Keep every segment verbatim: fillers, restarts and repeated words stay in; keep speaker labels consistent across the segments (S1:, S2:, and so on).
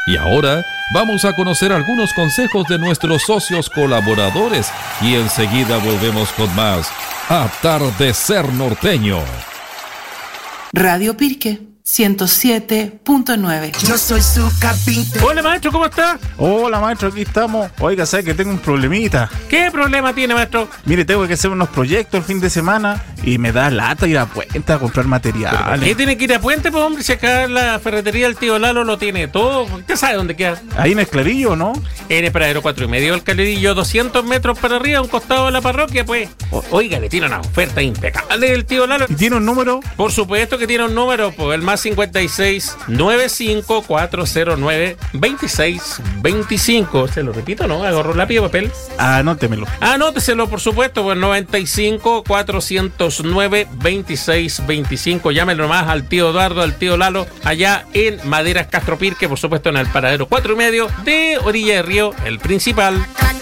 S1: Y ahora vamos a conocer algunos consejos de nuestros socios colaboradores y enseguida volvemos con más Atardecer Norteño.
S2: Radio Pirque ciento siete punto nueve.
S3: Yo soy su carpintero.
S4: Hola, maestro, ¿cómo está?
S5: Hola, maestro, aquí estamos. Oiga, ¿sabe que tengo un problemita?
S4: ¿Qué problema tiene, maestro?
S5: Mire, tengo que hacer unos proyectos el fin de semana y me da lata ir a Puente a comprar materiales.
S4: ¿Qué tiene que ir a Puente, pues, hombre? Si acá la ferretería del tío Lalo lo tiene todo. ¿Usted sabe dónde queda?
S5: Ahí en el Clarillo, ¿no?
S4: En el paradero cuatro y medio del Clarillo, doscientos metros para arriba, a un costado de la parroquia, pues. O, oiga, le tiene una oferta impecable del tío Lalo.
S5: ¿Y tiene un número?
S4: Por supuesto que tiene un número, pues, el más cincuenta y seis noventa y cinco cuatrocientos nueve veintiséis veinticinco. Se lo repito, ¿no? Agarro lápiz y papel.
S5: Anótemelo.
S4: Anóteselo, por supuesto, pues noventa y cinco cuatrocientos nueve veintiséis veinticinco. Llámenlo nomás al tío Eduardo, al tío Lalo, allá en Maderas Castro Pirque, por supuesto, en el paradero cuatro y medio de Orilla de Río, el principal.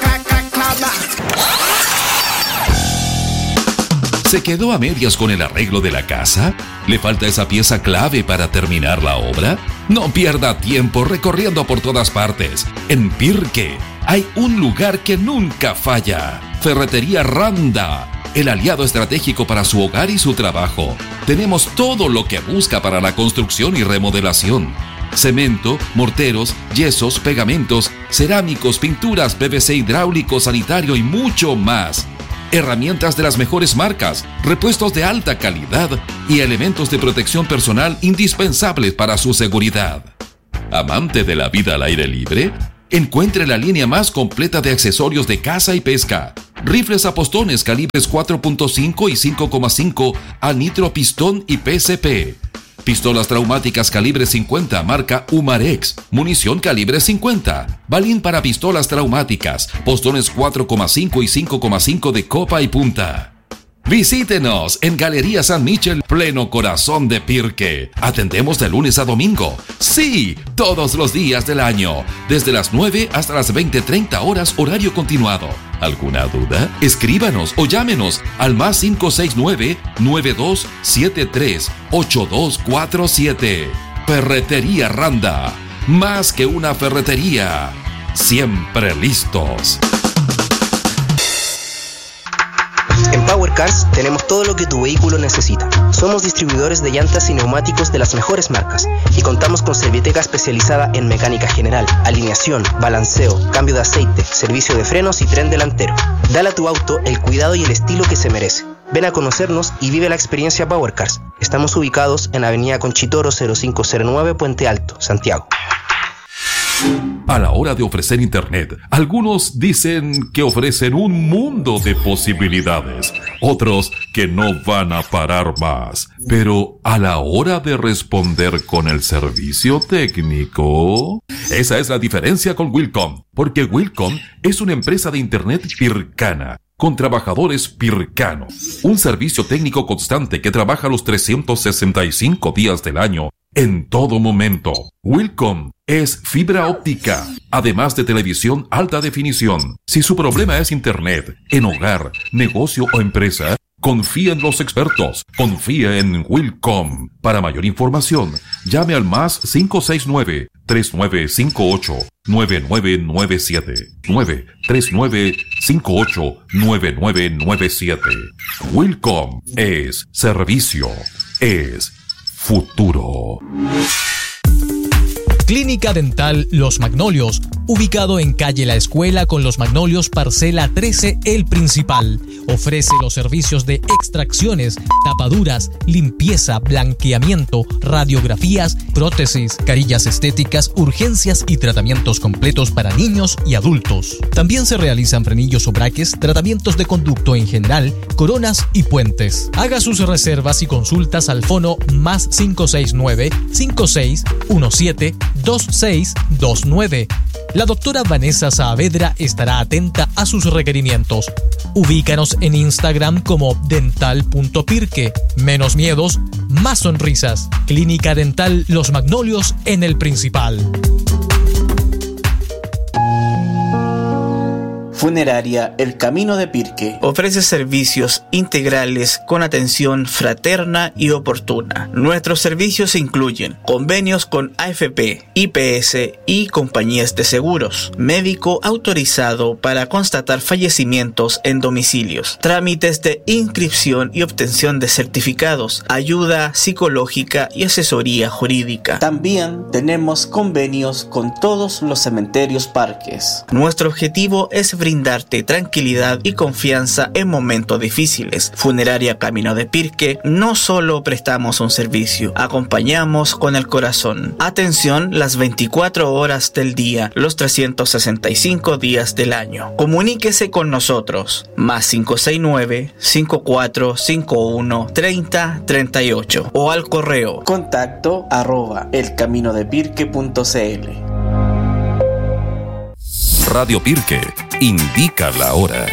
S1: ¿Se quedó a medias con el arreglo de la casa? ¿Le falta esa pieza clave para terminar la obra? No pierda tiempo recorriendo por todas partes. En Pirque hay un lugar que nunca falla. Ferretería Randa, el aliado estratégico para su hogar y su trabajo. Tenemos todo lo que busca para la construcción y remodelación. Cemento, morteros, yesos, pegamentos, cerámicos, pinturas, P V C hidráulico, sanitario y mucho más. Herramientas de las mejores marcas, repuestos de alta calidad y elementos de protección personal indispensables para su seguridad. ¿Amante de la vida al aire libre? Encuentre la línea más completa de accesorios de caza y pesca. Rifles a postones calibres cuatro punto cinco y cinco coma cinco a nitro pistón y P C P. Pistolas traumáticas calibre cincuenta marca Umarex, munición calibre cincuenta, balín para pistolas traumáticas, postones cuatro coma cinco y cinco coma cinco de copa y punta. Visítenos en Galería San Michel, pleno corazón de Pirque. Atendemos de lunes a domingo. Sí, todos los días del año. Desde las nueve hasta las veinte treinta horas horario continuado. ¿Alguna duda? Escríbanos o llámenos al más cinco seis nueve, nueve dos siete tres, ocho dos cuatro siete. Ferretería Randa. Más que una ferretería. Siempre listos.
S6: En Power Cars tenemos todo lo que tu vehículo necesita. Somos distribuidores de llantas y neumáticos de las mejores marcas y contamos con Serviteca especializada en mecánica general, alineación, balanceo, cambio de aceite, servicio de frenos y tren delantero. Dale a tu auto el cuidado y el estilo que se merece. Ven a conocernos y vive la experiencia Power Cars. Estamos ubicados en Avenida Conchitoro cero cinco cero nueve, Puente Alto, Santiago.
S1: A la hora de ofrecer internet, algunos dicen que ofrecen un mundo de posibilidades, otros que no van a parar más. Pero a la hora de responder con el servicio técnico, esa es la diferencia con Wilcom, porque Wilcom es una empresa de internet pircana, con trabajadores pircanos, un servicio técnico constante que trabaja los trescientos sesenta y cinco días del año, en todo momento. Wilcom es fibra óptica, además de televisión alta definición. Si su problema es internet, en hogar, negocio o empresa, confía en los expertos. Confía en Wilcom. Para mayor información, llame al más cinco seis nueve, tres nueve cinco ocho, nueve nueve nueve siete. nueve tres nueve cinco ocho, nueve nueve nueve siete. Wilcom es servicio, es futuro.
S7: Clínica Dental Los Magnolios, ubicado en calle La Escuela con Los Magnolios, parcela trece, El Principal. Ofrece los servicios de extracciones, tapaduras, limpieza, blanqueamiento, radiografías, prótesis, carillas estéticas, urgencias y tratamientos completos para niños y adultos. También se realizan frenillos o braques, tratamientos de conducto en general, coronas y puentes. Haga sus reservas y consultas al fono más cinco seis nueve, cinco seis uno siete, dos seis dos nueve. La doctora Vanessa Saavedra estará atenta a sus requerimientos. Ubícanos en Instagram como dental punto pirque. Menos miedos, más sonrisas. Clínica Dental Los Magnolios en El Principal.
S8: Funeraria El Camino de Pirque ofrece servicios integrales con atención fraterna y oportuna. Nuestros servicios incluyen convenios con A F P, I P S y compañías de seguros, médico autorizado para constatar fallecimientos en domicilios, trámites de inscripción y obtención de certificados, ayuda psicológica y asesoría jurídica. También tenemos convenios con todos los cementerios parques. Nuestro objetivo es brindarte tranquilidad y confianza en momentos difíciles. Funeraria Camino de Pirque, no solo prestamos un servicio, acompañamos con el corazón. Atención las veinticuatro horas del día, los trescientos sesenta y cinco días del año. Comuníquese con nosotros, más cinco seis nueve, cinco cuatro cinco uno, tres cero tres ocho o al correo contacto arroba elcaminodepirque punto cl.
S1: Radio Pirque indica la hora.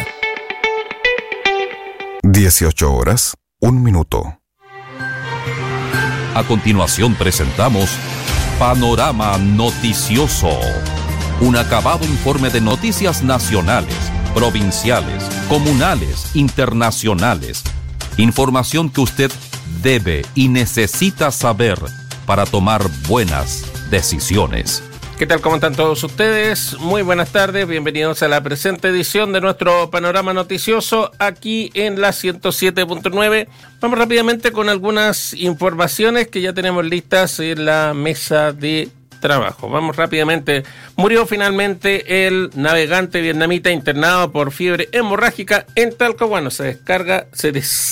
S9: dieciocho horas, un minuto.
S1: A continuación presentamos Panorama Noticioso, un acabado informe de noticias nacionales, provinciales, comunales, internacionales. Información que usted debe y necesita saber para tomar buenas decisiones.
S4: ¿Qué tal? ¿Cómo están todos ustedes? Muy buenas tardes, bienvenidos a la presente edición de nuestro Panorama Noticioso aquí en la ciento siete punto nueve. Vamos rápidamente con algunas informaciones que ya tenemos listas en la mesa de trabajo. Vamos rápidamente. Murió finalmente el navegante vietnamita internado por fiebre hemorrágica en Talcahuano. Se descarga, se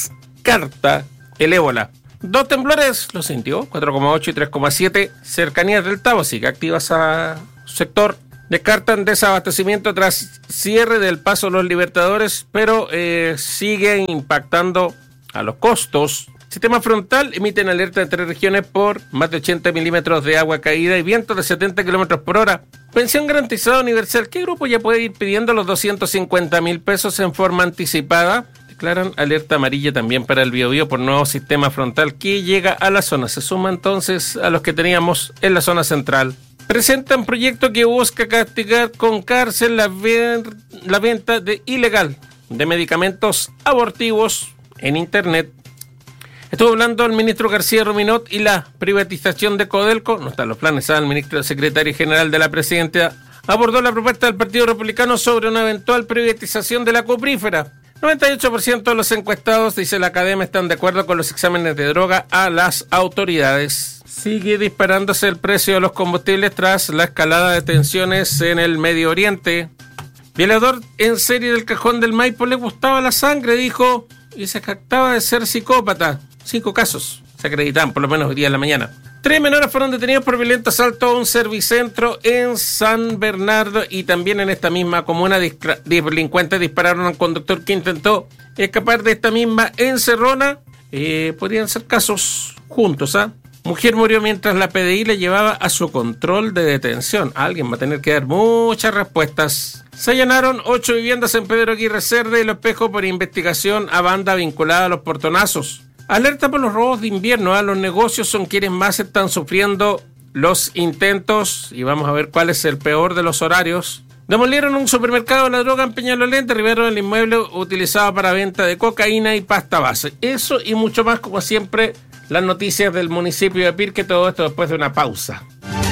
S4: descarta el ébola. Dos temblores lo sintió, cuatro coma ocho y tres coma siete, cercanías del Tabo, sigue activa ese sector. Descartan desabastecimiento tras cierre del Paso Los Libertadores, pero eh, sigue impactando a los costos. Sistema frontal emiten alerta en tres regiones por más de ochenta milímetros de agua caída y vientos de setenta kilómetros por hora. Pensión garantizada universal. ¿Qué grupo ya puede ir pidiendo los doscientos cincuenta mil pesos en forma anticipada? Declaran alerta amarilla también para el Biobío por nuevo sistema frontal que llega a la zona. Se suma entonces a los que teníamos en la zona central. Presentan proyecto que busca castigar con cárcel la, ver, la venta de ilegal de medicamentos abortivos en internet. Estuvo hablando el ministro García Ruminot y la privatización de Codelco. No están los planes, ¿sabes? El ministro secretario general de la presidencia abordó la propuesta del Partido Republicano sobre una eventual privatización de la cuprífera. noventa y ocho por ciento de los encuestados, dice la academia, están de acuerdo con los exámenes de droga a las autoridades. Sigue disparándose el precio de los combustibles tras la escalada de tensiones en el Medio Oriente. Violador en serie del Cajón del Maipo le gustaba la sangre, dijo, y se jactaba de ser psicópata. Cinco casos se acreditan, por lo menos hoy día en la mañana. Tres menores fueron detenidos por violento asalto a un servicentro en San Bernardo y también en esta misma comuna delincuentes dispararon a un conductor que intentó escapar de esta misma encerrona. Eh, podrían ser casos juntos, ¿ah? ¿eh? Mujer murió mientras la P D I le llevaba a su control de detención. Alguien va a tener que dar muchas respuestas. Se allanaron ocho viviendas en Pedro Aguirre Cerda y Los Espejos por investigación a banda vinculada a los portonazos. Alerta por los robos de invierno, ¿eh? Los negocios son quienes más están sufriendo los intentos y vamos a ver cuál es el peor de los horarios. Demolieron un supermercado de la droga en Peñalolén, derribaron el inmueble utilizado para venta de cocaína y pasta base. Eso y mucho más, como siempre, las noticias del municipio de Pirque, todo esto después de una pausa.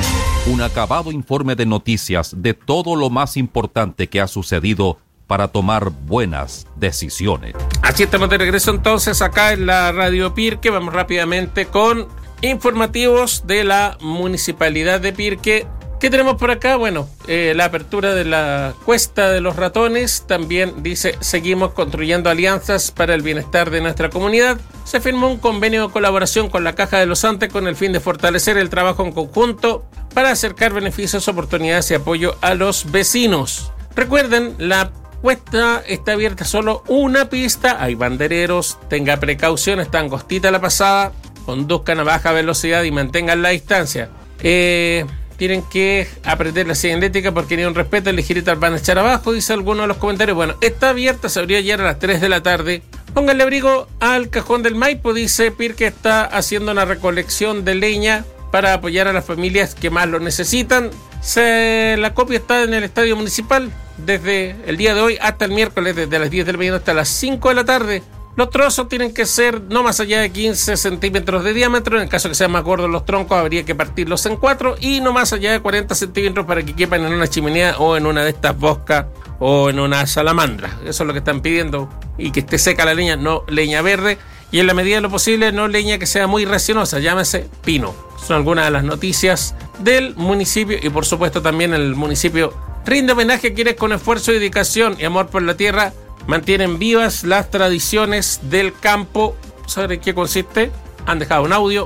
S1: Un acabado informe de noticias de todo lo más importante que ha sucedido para tomar buenas decisiones.
S4: Así estamos de regreso entonces acá en la Radio Pirque. Vamos rápidamente con informativos de la Municipalidad de Pirque. ¿Qué tenemos por acá? Bueno, eh, la apertura de la Cuesta de los Ratones. También dice, seguimos construyendo alianzas para el bienestar de nuestra comunidad. Se firmó un convenio de colaboración con la Caja de los Andes con el fin de fortalecer el trabajo en conjunto para acercar beneficios, oportunidades y apoyo a los vecinos. Recuerden, la Cuesta está abierta solo una pista, hay bandereros, tenga precaución, está angostita la pasada, conduzcan a baja velocidad y mantengan la distancia. Eh, tienen que aprender la señalética porque ni un respeto, el ligeritas van a echar abajo, dice alguno de los comentarios. Bueno, está abierta, se abrió ayer a las tres de la tarde. Pónganle abrigo al Cajón del Maipo, dice Pirque está haciendo una recolección de leña para apoyar a las familias que más lo necesitan. Se, la copia está en el Estadio Municipal. desde el día de hoy hasta el miércoles, desde las diez de la mañana hasta las cinco de la tarde. Los trozos tienen que ser no más allá de quince centímetros de diámetro. En el caso que sean más gordos los troncos, habría que partirlos en cuatro, y no más allá de cuarenta centímetros para que quepan en una chimenea o en una de estas boscas o en una salamandra. Eso es lo que están pidiendo, y que esté seca la leña, no leña verde, y en la medida de lo posible no leña que sea muy resinosa, llámese pino. Son algunas de las noticias del municipio, y por supuesto también el municipio rinde homenaje a quienes con esfuerzo, dedicación y amor por la tierra mantienen vivas las tradiciones del campo. ¿Saben en qué consiste? Han dejado un audio.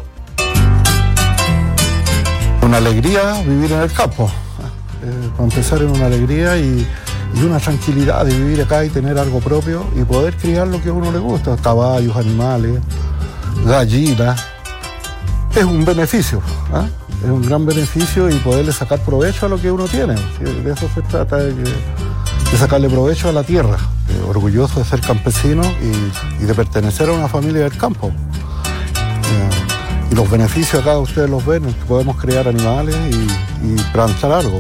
S10: Una alegría vivir en el campo. Eh, para empezar, es una alegría y, y una tranquilidad de vivir acá y tener algo propio y poder criar lo que a uno le gusta. Caballos, animales, gallinas. Es un beneficio, ¿eh? Es un gran beneficio, y poderle sacar provecho a lo que uno tiene. De eso se trata, de, que, de sacarle provecho a la tierra. Eh, orgulloso de ser campesino y, y de pertenecer a una familia del campo. Eh, y los beneficios acá ustedes los ven, que podemos criar animales y, y plantar algo.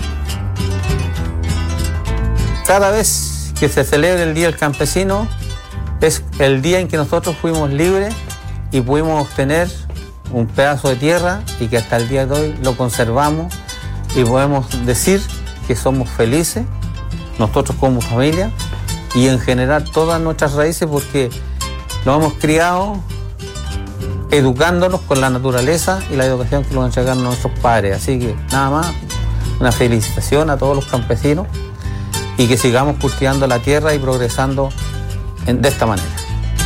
S11: Cada vez que se celebra el Día del Campesino, es el día en que nosotros fuimos libres y pudimos obtener un pedazo de tierra, y que hasta el día de hoy lo conservamos y podemos decir que somos felices, nosotros como familia, y en general todas nuestras raíces, porque nos hemos criado educándonos con la naturaleza y la educación que nos entregaron nuestros padres. Así que nada más, una felicitación a todos los campesinos, y que sigamos cultivando la tierra y progresando en, de esta manera.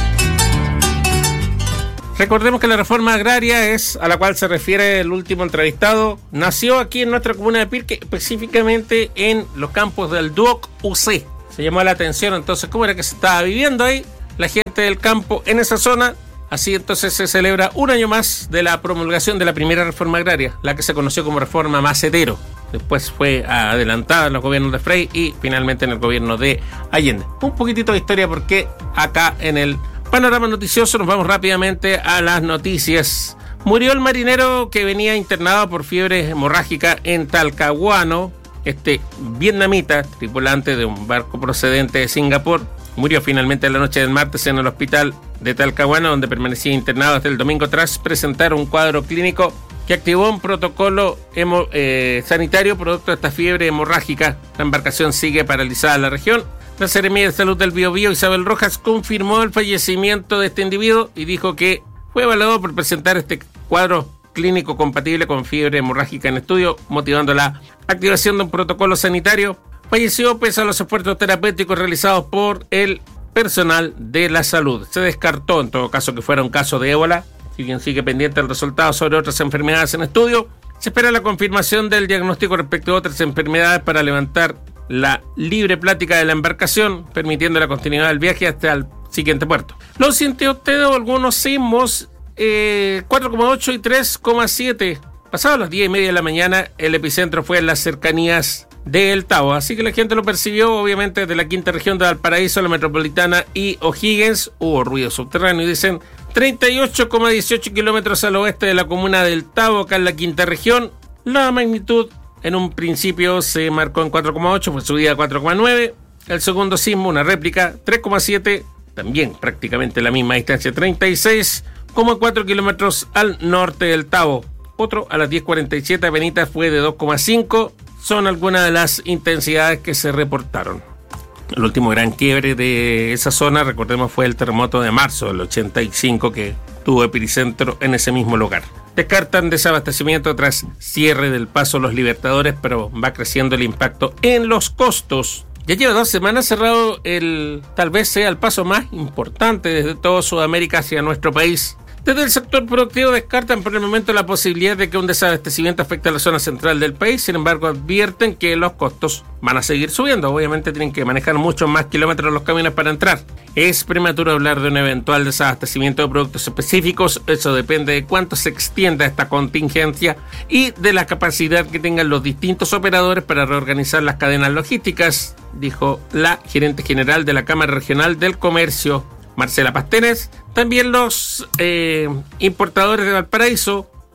S4: Recordemos que la reforma agraria, es a la cual se refiere el último entrevistado, nació aquí en nuestra comuna de Pirque, específicamente en los campos del Duoc U C. Se llamó la atención entonces cómo era que se estaba viviendo ahí la gente del campo en esa zona. Así entonces se celebra un año más de la promulgación de la primera reforma agraria, la que se conoció como reforma Macetero. Después fue adelantada en los gobiernos de Frei y finalmente en el gobierno de Allende. Un poquitito de historia, porque acá en el panorama noticioso nos vamos rápidamente a las noticias. Murió el marinero que venía internado por fiebre hemorrágica en Talcahuano. Este vietnamita, tripulante de un barco procedente de Singapur, murió finalmente la noche del martes en el hospital de Talcahuano, donde permanecía internado desde el domingo tras presentar un cuadro clínico que activó un protocolo hemo, eh, sanitario producto de esta fiebre hemorrágica. La embarcación sigue paralizada en la región. La Seremía de Salud del Biobío, Isabel Rojas, confirmó el fallecimiento de este individuo y dijo que fue evaluado por presentar este cuadro clínico compatible con fiebre hemorrágica en estudio, motivando la activación de un protocolo sanitario. Falleció pese a los esfuerzos terapéuticos realizados por el personal de la salud. Se descartó en todo caso que fuera un caso de ébola, si bien sigue pendiente el resultado sobre otras enfermedades en estudio. Se espera la confirmación del diagnóstico respecto a otras enfermedades para levantar la libre plática de la embarcación, permitiendo la continuidad del viaje hasta el siguiente puerto. ¿Lo sintió usted algunos sismos? Eh, cuatro coma ocho y tres coma siete. Pasado las diez y media de la mañana, el epicentro fue en las cercanías de El Tao, así que la gente lo percibió obviamente de la quinta región de Valparaíso, la metropolitana y O'Higgins. Hubo ruido subterráneo, y dicen treinta y ocho coma dieciocho kilómetros al oeste de la comuna del Tao, acá en la quinta región. La magnitud en un principio se marcó en cuatro coma ocho, fue subida a cuatro coma nueve. El segundo sismo, una réplica, tres coma siete, también prácticamente la misma distancia, treinta y seis coma cuatro kilómetros al norte del Tao. Otro a las diez cuarenta y siete, Benita, fue de dos coma cinco. Son algunas de las intensidades que se reportaron. El último gran quiebre de esa zona, recordemos, fue el terremoto de marzo del ochenta y cinco, que tuvo epicentro en ese mismo lugar. Descartan desabastecimiento tras cierre del paso Los Libertadores, pero va creciendo el impacto en los costos. Ya lleva dos semanas cerrado el, tal vez sea el paso más importante desde toda Sudamérica hacia nuestro país. Desde el sector productivo descartan por el momento la posibilidad de que un desabastecimiento afecte a la zona central del país. Sin embargo, advierten que los costos van a seguir subiendo. Obviamente tienen que manejar muchos más kilómetros los camiones para entrar. Es prematuro hablar de un eventual desabastecimiento de productos específicos. Eso depende de cuánto se extienda esta contingencia y de la capacidad que tengan los distintos operadores para reorganizar las cadenas logísticas, dijo la gerente general de la Cámara Regional del Comercio, Marcela Pastenes. También los eh, importadores de Valparaíso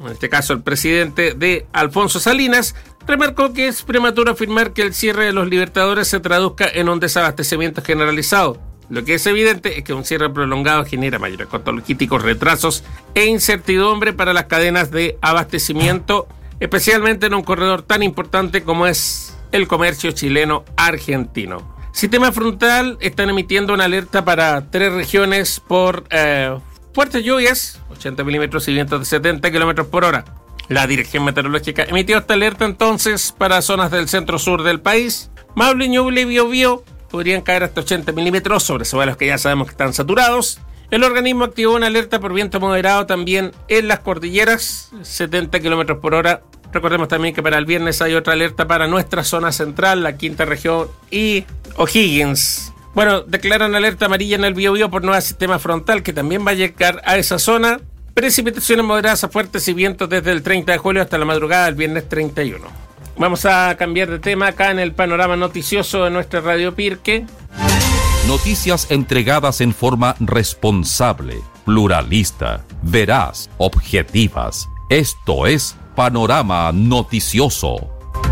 S4: en este caso el presidente de Alfonso Salinas, remarcó que es prematuro afirmar que el cierre de los Libertadores se traduzca en un desabastecimiento generalizado. Lo que es evidente es que un cierre prolongado genera mayores costos logísticos, retrasos e incertidumbre para las cadenas de abastecimiento, especialmente en un corredor tan importante como es el comercio chileno-argentino. Sistema Frontal están emitiendo una alerta para tres regiones por eh, fuertes lluvias, ochenta milímetros y vientos de setenta kilómetros por hora. La Dirección Meteorológica emitió esta alerta entonces para zonas del centro-sur del país. Maule, Ñuble y Biobío podrían caer hasta ochenta milímetros sobre suelos que ya sabemos que están saturados. El organismo activó una alerta por viento moderado también en las cordilleras, setenta kilómetros por hora. Recordemos también que para el viernes hay otra alerta para nuestra zona central, la quinta región y O'Higgins. Bueno, declaran alerta amarilla en el Biobío por nuevo sistema frontal que también va a llegar a esa zona. Precipitaciones moderadas a fuertes y vientos desde el treinta de julio hasta la madrugada del viernes treinta y uno. Vamos a cambiar de tema acá en el panorama noticioso de nuestra Radio Pirque.
S1: Noticias entregadas en forma responsable, pluralista, veraz, objetivas. Esto es Panorama Noticioso.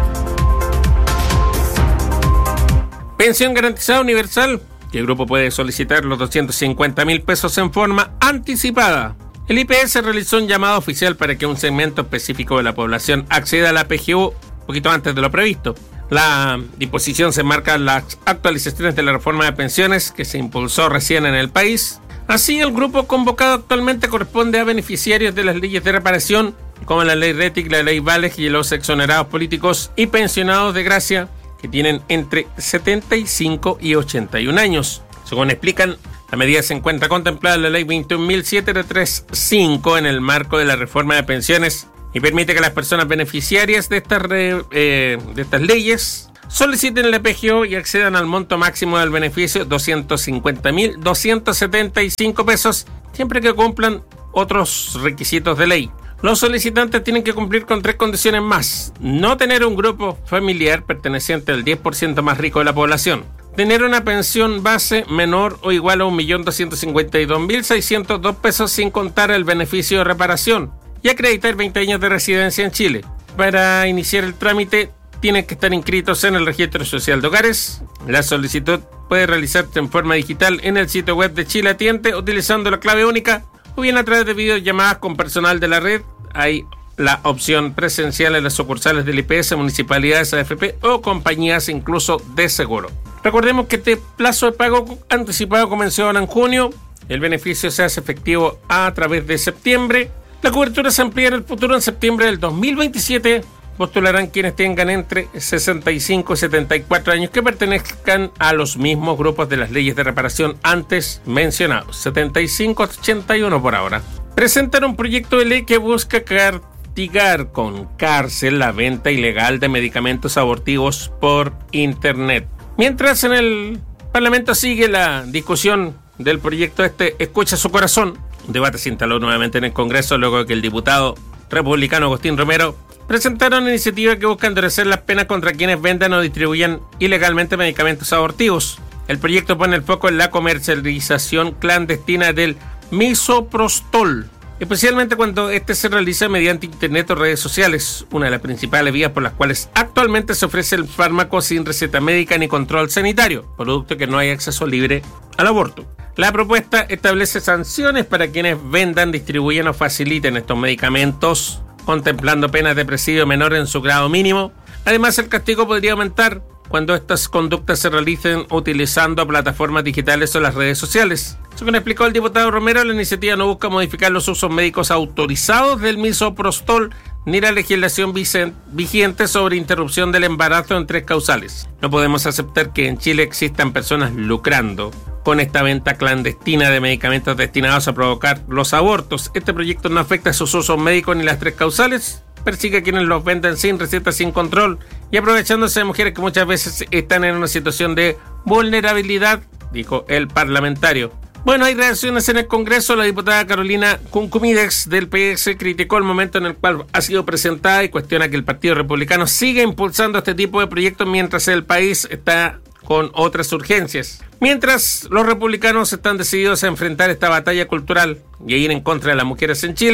S4: Pensión garantizada universal. El grupo puede solicitar los doscientos cincuenta mil pesos en forma anticipada. El I P S realizó un llamado oficial para que un segmento específico de la población acceda a la P G U un poquito antes de lo previsto. La disposición se enmarca en las actualizaciones de la reforma de pensiones que se impulsó recién en el país. Así, el grupo convocado actualmente corresponde a beneficiarios de las leyes de reparación, como la ley RETIC, la ley Vales y los exonerados políticos y pensionados de gracia, que tienen entre setenta y cinco y ochenta y un años. Según explican, la medida se encuentra contemplada en la ley veintiún mil setecientos treinta y cinco en el marco de la reforma de pensiones y permite que las personas beneficiarias de estas, re, eh, de estas leyes soliciten la P G U y accedan al monto máximo del beneficio, doscientos cincuenta mil doscientos setenta y cinco pesos, siempre que cumplan otros requisitos de ley. Los solicitantes tienen que cumplir con tres condiciones más: no tener un grupo familiar perteneciente al diez por ciento más rico de la población, tener una pensión base menor o igual a un millón doscientos cincuenta y dos mil seiscientos dos pesos sin contar el beneficio de reparación, y acreditar veinte años de residencia en Chile. Para iniciar el trámite tienen que estar inscritos en el Registro Social de Hogares. La solicitud puede realizarse en forma digital en el sitio web de Chile Atiende utilizando la clave única o bien a través de videollamadas con personal de la red. Hay la opción presencial en las sucursales del I P S, municipalidades, A F P o compañías incluso de seguro. Recordemos que este plazo de pago anticipado comenzó en junio. El beneficio se hace efectivo a través de septiembre. La cobertura se amplía en el futuro. En septiembre del dos mil veintisiete postularán quienes tengan entre sesenta y cinco y setenta y cuatro años que pertenezcan a los mismos grupos de las leyes de reparación antes mencionados, setenta y cinco a ochenta y uno por ahora. Presentan un proyecto de ley que busca castigar con cárcel la venta ilegal de medicamentos abortivos por internet. Mientras en el Parlamento sigue la discusión del proyecto este, escucha su corazón. Un debate se instaló nuevamente en el Congreso luego de que el diputado republicano Agustín Romero presentara una iniciativa que busca endurecer las penas contra quienes vendan o distribuyan ilegalmente medicamentos abortivos. El proyecto pone el foco en la comercialización clandestina del misoprostol, especialmente cuando este se realiza mediante internet o redes sociales, una de las principales vías por las cuales actualmente se ofrece el fármaco sin receta médica ni control sanitario, producto que no hay acceso libre al aborto. La propuesta establece sanciones para quienes vendan, distribuyan o faciliten estos medicamentos, contemplando penas de presidio menor en su grado mínimo. Además, el castigo podría aumentar cuando estas conductas se realicen utilizando plataformas digitales o las redes sociales. Según explicó el diputado Romero, la iniciativa no busca modificar los usos médicos autorizados del misoprostol ni la legislación vigente sobre interrupción del embarazo en tres causales. No podemos aceptar que en Chile existan personas lucrando con esta venta clandestina de medicamentos destinados a provocar los abortos. Este proyecto no afecta a sus usos médicos ni las tres causales, persigue a quienes los venden sin receta, sin control y aprovechándose de mujeres que muchas veces están en una situación de vulnerabilidad, dijo el parlamentario. Bueno, hay reacciones en el Congreso. La diputada Carolina Cuncumides del P S criticó el momento en el cual ha sido presentada y cuestiona que el Partido Republicano siga impulsando este tipo de proyectos mientras el país está con otras urgencias. Mientras los republicanos están decididos a enfrentar esta batalla cultural y a ir en contra de las mujeres en Chile,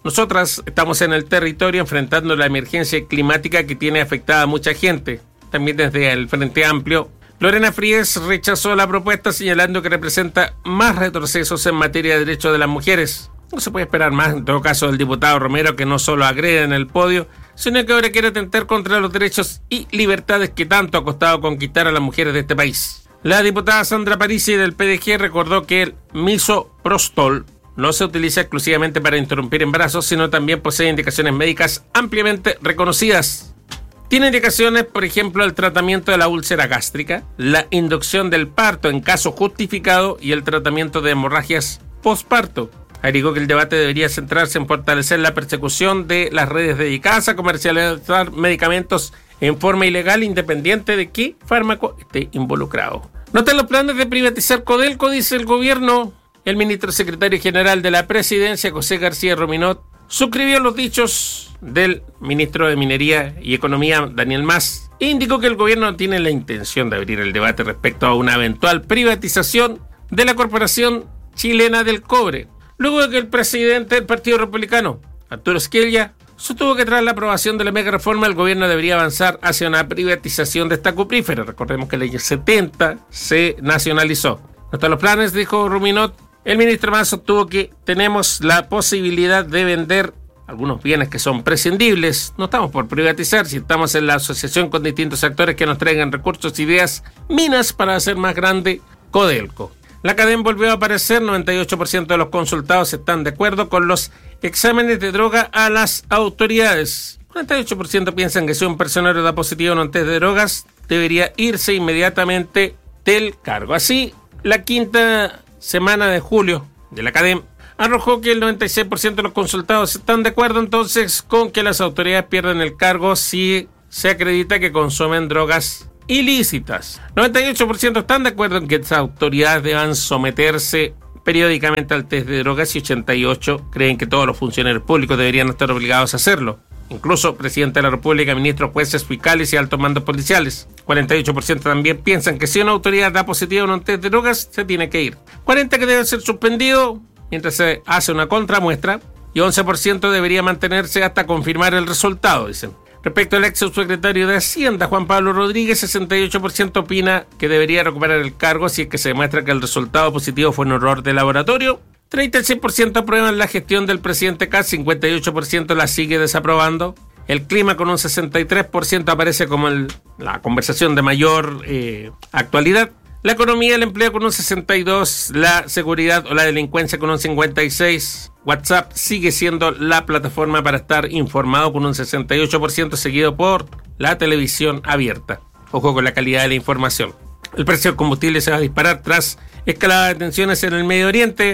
S4: Nosotras estamos en el territorio enfrentando la emergencia climática que tiene afectada a mucha gente. También desde el Frente Amplio, Lorena Fríes rechazó la propuesta señalando que representa más retrocesos en materia de derechos de las mujeres. No se puede esperar más, en todo caso, del diputado Romero, que no solo agrede en el podio, sino que ahora quiere atentar contra los derechos y libertades que tanto ha costado conquistar a las mujeres de este país. La diputada Sandra Parisi del P D G recordó que el misoprostol no se utiliza exclusivamente para interrumpir embarazos, sino también posee indicaciones médicas ampliamente reconocidas. Tiene indicaciones, por ejemplo, el tratamiento de la úlcera gástrica, la inducción del parto en caso justificado y el tratamiento de hemorragias postparto. Agregó que el debate debería centrarse en fortalecer la persecución de las redes dedicadas a comercializar medicamentos en forma ilegal, independiente de qué fármaco esté involucrado. No están los planes de privatizar Codelco, dice el gobierno. El ministro secretario general de la presidencia, José García Rominot, suscribió los dichos del ministro de Minería y Economía, Daniel Mas, e indicó que el gobierno no tiene la intención de abrir el debate respecto a una eventual privatización de la Corporación Chilena del Cobre, luego de que el presidente del Partido Republicano, Arturo Scalia, sostuvo que tras la aprobación de la mega reforma el gobierno debería avanzar hacia una privatización de esta cuprífera. Recordemos que en el año setenta se nacionalizó. No están los planes, dijo Ruminot. El ministro Mas sostuvo que tenemos la posibilidad de vender algunos bienes que son prescindibles. No estamos por privatizar, si estamos en la asociación con distintos actores que nos traigan recursos, ideas, minas para hacer más grande Codelco. La cadena volvió a aparecer, noventa y ocho por ciento de los consultados están de acuerdo con los exámenes de droga a las autoridades. cuarenta y ocho por ciento piensan que si un personero da positivo en un test de drogas, debería irse inmediatamente del cargo. Así, la quinta semana de julio de la cadena arrojó que el noventa y seis por ciento de los consultados están de acuerdo entonces con que las autoridades pierdan el cargo si se acredita que consumen drogas ilícitas. noventa y ocho por ciento están de acuerdo en que las autoridades deban someterse periódicamente al test de drogas y ochenta y ocho por ciento creen que todos los funcionarios públicos deberían estar obligados a hacerlo. Incluso presidente de la República, ministros, jueces, fiscales y altos mandos policiales. cuarenta y ocho por ciento también piensan que si una autoridad da positivo en un test de drogas, se tiene que ir. cuarenta por ciento que debe ser suspendido mientras se hace una contramuestra y once por ciento debería mantenerse hasta confirmar el resultado, dicen. Respecto al ex subsecretario de Hacienda, Juan Pablo Rodríguez, sesenta y ocho por ciento opina que debería recuperar el cargo si es que se demuestra que el resultado positivo fue un error de laboratorio. treinta y seis por ciento aprueban la gestión del presidente Kast, cincuenta y ocho por ciento la sigue desaprobando. El clima con un sesenta y tres por ciento aparece como el, la conversación de mayor eh, actualidad. La economía, el empleo con un sesenta y dos por ciento, la seguridad o la delincuencia con un cincuenta y seis por ciento. WhatsApp sigue siendo la plataforma para estar informado con un sesenta y ocho por ciento, seguido por la televisión abierta. Ojo con la calidad de la información. El precio del combustible se va a disparar tras escalada de tensiones en el Medio Oriente.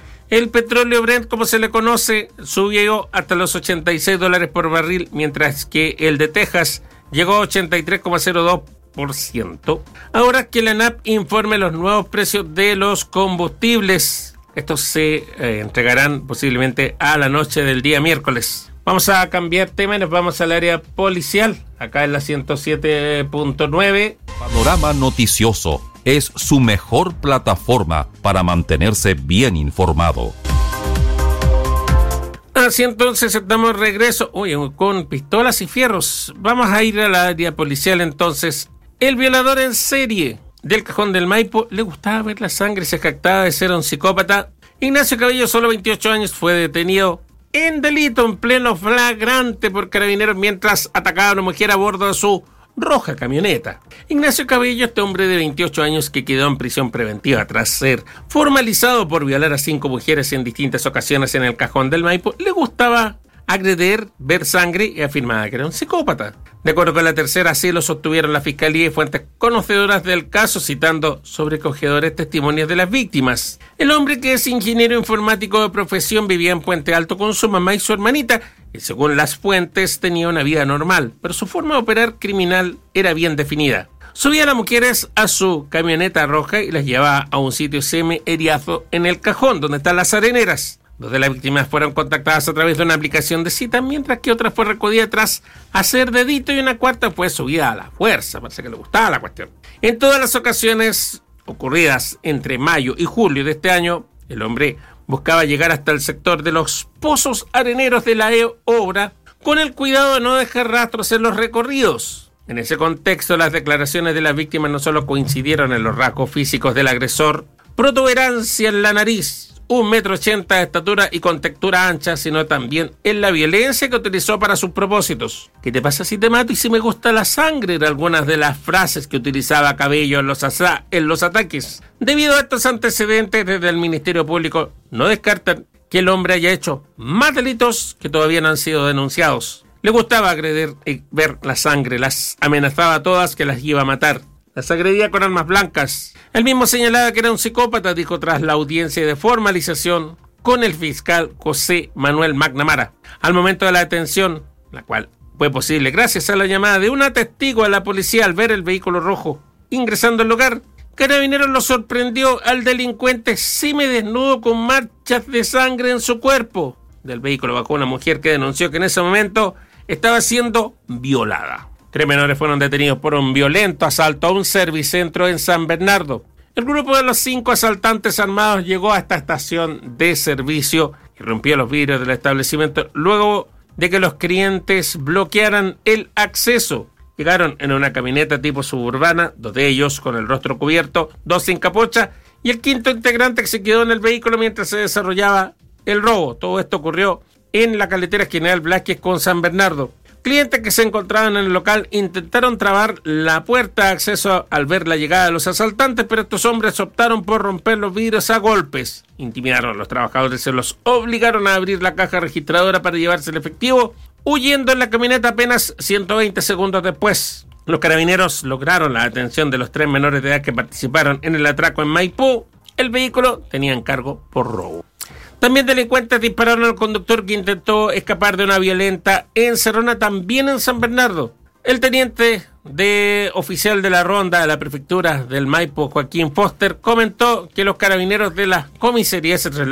S4: El petróleo Brent, como se le conoce, subió hasta los ochenta y seis dólares por barril, mientras que el de Texas llegó a ochenta y tres coma cero dos por ciento. Ahora que la ANAP informe los nuevos precios de los combustibles. Estos se eh, entregarán posiblemente a la noche del día miércoles. Vamos a cambiar tema y nos vamos al área policial, acá en la ciento siete punto nueve.
S1: Panorama Noticioso es su mejor plataforma para mantenerse bien informado.
S4: Así entonces estamos de regreso, uy, con pistolas y fierros. Vamos a ir al área policial entonces. El violador en serie del Cajón del Maipo le gustaba ver la sangre y se jactaba de ser un psicópata. Ignacio Cabello, solo veintiocho años, fue detenido en delito en pleno flagrante por carabineros mientras atacaba a una mujer a bordo de su roja camioneta. Ignacio Cabello, este hombre de veintiocho años que quedó en prisión preventiva tras ser formalizado por violar a cinco mujeres en distintas ocasiones en el Cajón del Maipo, le gustaba agredir, ver sangre y afirmaba que era un psicópata. De acuerdo con la tercera, así lo sostuvieron la Fiscalía y fuentes conocedoras del caso, citando sobrecogedores testimonios de las víctimas. El hombre, que es ingeniero informático de profesión, vivía en Puente Alto con su mamá y su hermanita, y según las fuentes tenía una vida normal, pero su forma de operar criminal era bien definida. Subía a las mujeres a su camioneta roja y las llevaba a un sitio semi-eriazo en el Cajón, donde están las areneras. Dos de las víctimas fueron contactadas a través de una aplicación de cita, mientras que otra fue recogida tras hacer dedito y una cuarta fue subida a la fuerza. Parece que le gustaba la cuestión. En todas las ocasiones ocurridas entre mayo y julio de este año, el hombre buscaba llegar hasta el sector de los pozos areneros de la e- obra con el cuidado de no dejar rastros en los recorridos. En ese contexto, las declaraciones de las víctimas no solo coincidieron en los rasgos físicos del agresor, protuberancia en la nariz, un metro ochenta de estatura y con textura ancha, sino también en la violencia que utilizó para sus propósitos. ¿Qué te pasa si te mato y si me gusta la sangre? Eran algunas de las frases que utilizaba Cabello en los, asa- en los ataques. Debido a estos antecedentes, desde el Ministerio Público no descartan que el hombre haya hecho más delitos que todavía no han sido denunciados. Le gustaba agredir y ver la sangre, las amenazaba a todas que las iba a matar. Las agredía con armas blancas. Él mismo señalaba que era un psicópata, dijo tras la audiencia de formalización con el fiscal José Manuel McNamara. Al momento de la detención, la cual fue posible gracias a la llamada de una testigo a la policía al ver el vehículo rojo ingresando al lugar, Carabineros lo sorprendió al delincuente semidesnudo con manchas de sangre en su cuerpo. Del vehículo bajó una mujer que denunció que en ese momento estaba siendo violada. Tres menores fueron detenidos por un violento asalto a un servicentro en San Bernardo. El grupo de los cinco asaltantes armados llegó a esta estación de servicio y rompió los vidrios del establecimiento luego de que los clientes bloquearan el acceso. Llegaron en una camioneta tipo suburbana, dos de ellos con el rostro cubierto, dos sin capucha y el quinto integrante que se quedó en el vehículo mientras se desarrollaba el robo. Todo esto ocurrió en la carretera General Velázquez con San Bernardo. Clientes que se encontraban en el local intentaron trabar la puerta de acceso al ver la llegada de los asaltantes, pero estos hombres optaron por romper los vidrios a golpes. Intimidaron a los trabajadores, se los obligaron a abrir la caja registradora para llevarse el efectivo, huyendo en la camioneta apenas ciento veinte segundos después. Los carabineros lograron la detención de los tres menores de edad que participaron en el atraco en Maipú. El vehículo tenía encargo por robo. También delincuentes dispararon al conductor que intentó escapar de una violenta encerrona también en San Bernardo. El teniente de oficial de la ronda de la prefectura del Maipo, Joaquín Foster, comentó que los carabineros de la comisaría se trasladaron